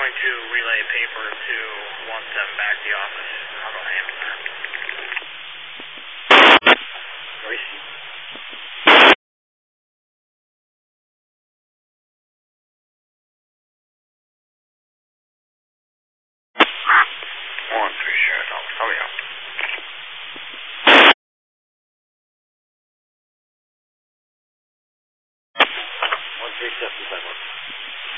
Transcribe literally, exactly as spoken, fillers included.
going to relay paper to one seven back to the office. I'll go handle that. Royce? One, three, sure. Hurry up.